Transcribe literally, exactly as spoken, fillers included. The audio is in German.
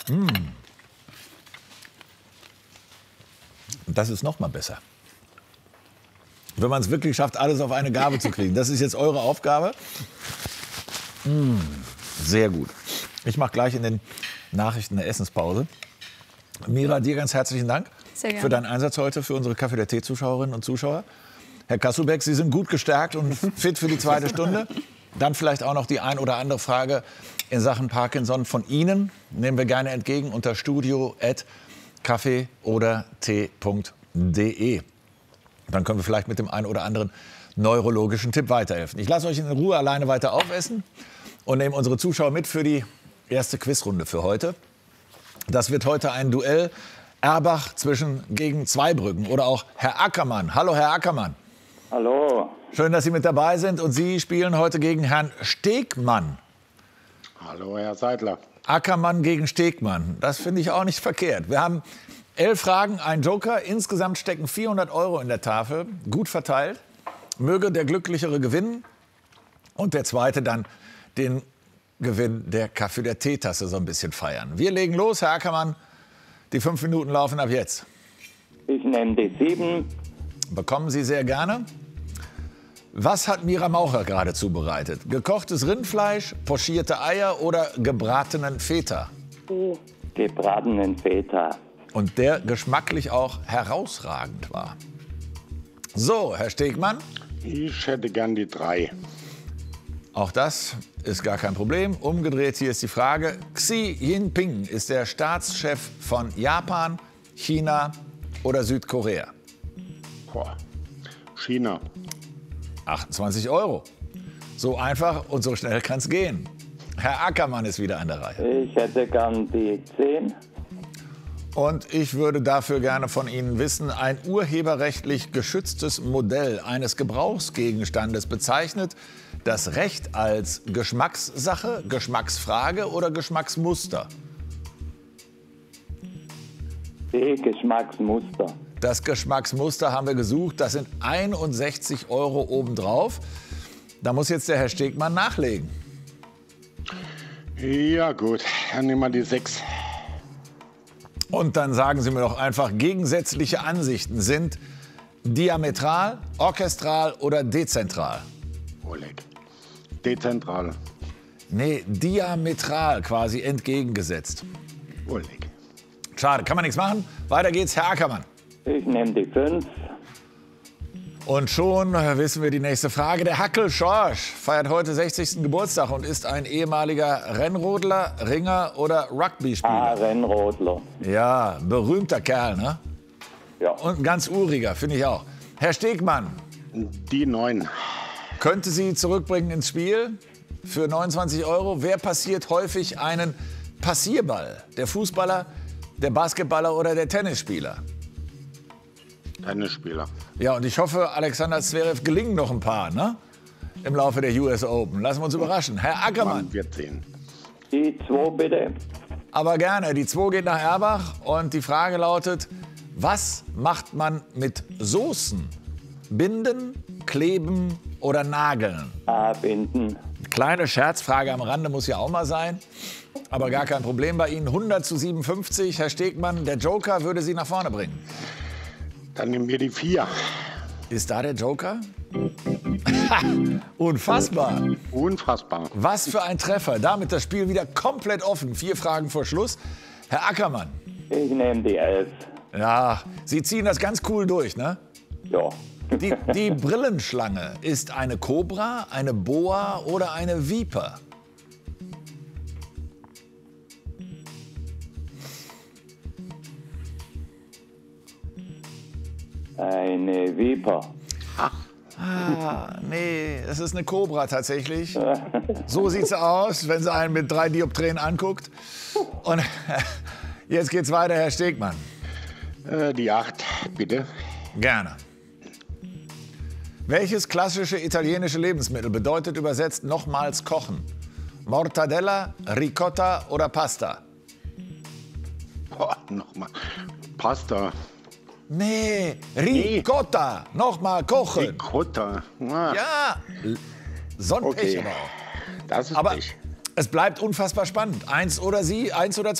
Mm. Das ist noch mal besser. Wenn man es wirklich schafft, alles auf eine Gabel zu kriegen. Das ist jetzt eure Aufgabe. Mm. Sehr gut. Ich mache gleich in den Nachrichten eine Essenspause. Mira, dir ganz herzlichen Dank für deinen Einsatz heute für unsere Café der Tee-Zuschauerinnen und Zuschauer. Herr Kasselbeck, Sie sind gut gestärkt und fit für die zweite Stunde. Dann vielleicht auch noch die ein oder andere Frage in Sachen Parkinson von Ihnen. Nehmen wir gerne entgegen unter studio at kaffee oder tee punkt de. Dann können wir vielleicht mit dem einen oder anderen neurologischen Tipp weiterhelfen. Ich lasse euch in Ruhe alleine weiter aufessen und nehme unsere Zuschauer mit für die erste Quizrunde für heute. Das wird heute ein Duell Erbach zwischen gegen Zweibrücken oder auch Herr Ackermann. Hallo, Herr Ackermann. Hallo. Schön, dass Sie mit dabei sind. Und Sie spielen heute gegen Herrn Stegmann. Hallo, Herr Seidler. Ackermann gegen Stegmann. Das finde ich auch nicht verkehrt. Wir haben elf Fragen, ein Joker. Insgesamt stecken vierhundert Euro in der Tafel. Gut verteilt. Möge der Glücklichere gewinnen. Und der Zweite dann den Gewinn der Kaffee der Teetasse so ein bisschen feiern. Wir legen los, Herr Ackermann. Die fünf Minuten laufen ab jetzt. Ich nehme die sieben. Bekommen Sie sehr gerne. Was hat Mira Maucher gerade zubereitet? Gekochtes Rindfleisch, pochierte Eier oder gebratenen Feta? Gebratenen Feta. Und der geschmacklich auch herausragend war. So, Herr Stegmann. Ich hätte gern die drei. Auch das ist gar kein Problem. Umgedreht, hier ist die Frage. Xi Jinping ist der Staatschef von Japan, China oder Südkorea? Boah. China. achtundzwanzig Euro. So einfach und so schnell kann es gehen. Herr Ackermann ist wieder an der Reihe. Ich hätte gern die zehn. Und ich würde dafür gerne von Ihnen wissen, ein urheberrechtlich geschütztes Modell eines Gebrauchsgegenstandes bezeichnet das Recht als Geschmackssache, Geschmacksfrage oder Geschmacksmuster? Die Geschmacksmuster. Das Geschmacksmuster haben wir gesucht. Das sind einundsechzig Euro obendrauf. Da muss jetzt der Herr Stegmann nachlegen. Ja gut, dann nehmen wir die sechs. Und dann sagen Sie mir doch einfach, gegensätzliche Ansichten sind diametral, orchestral oder dezentral? Oleg. Dezentral. Nee, diametral, quasi entgegengesetzt. Oleg. Schade, kann man nichts machen. Weiter geht's, Herr Ackermann. Ich nehme die fünf. Und schon wissen wir die nächste Frage. Der Hackel Schorsch feiert heute sechzigsten Geburtstag und ist ein ehemaliger Rennrodler, Ringer oder Rugby-Spieler. Ah, Rennrodler. Ja, berühmter Kerl, ne? Ja. Und ein ganz uriger, finde ich auch. Herr Stegmann. Die neun. Könnte Sie zurückbringen ins Spiel für neunundzwanzig Euro. Wer passiert häufig einen Passierball? Der Fußballer, der Basketballer oder der Tennisspieler? Tennisspieler. Ja, und ich hoffe, Alexander Zverev gelingen noch ein paar, ne? Im Laufe der U S Open. Lassen wir uns überraschen. Herr Ackermann. Man wird sehen. Die zwei bitte. Aber gerne. Die zwei geht nach Erbach. Und die Frage lautet, was macht man mit Soßen? Binden, kleben oder nageln? Abbinden. Kleine Scherzfrage am Rande muss ja auch mal sein. Aber gar kein Problem bei Ihnen. hundert zu siebenundfünfzig. Herr Stegmann, der Joker würde Sie nach vorne bringen. Dann nehmen wir die vier. Ist da der Joker? Unfassbar. Unfassbar. Was für ein Treffer. Damit das Spiel wieder komplett offen. Vier Fragen vor Schluss. Herr Ackermann. Ich nehme die elf. Ja, Sie ziehen das ganz cool durch, ne? Ja. Die, die Brillenschlange ist eine Kobra, eine Boa oder eine Viper? Eine Viper. Ah, nee, es ist eine Kobra tatsächlich. So sieht's aus, wenn sie einen mit drei Dioptrien anguckt. Und jetzt geht's weiter, Herr Stegmann. Äh, die acht, bitte. Gerne. Welches klassische italienische Lebensmittel bedeutet übersetzt nochmals kochen? Mortadella, Ricotta oder Pasta? Boah, nochmal. Pasta. Nee, Ricotta. Nee. Nochmal kochen. Ricotta. Ah. Ja, Sonnenpech Okay. aber auch. Das ist Aber Pech. es bleibt unfassbar spannend. Eins oder Sie, eins oder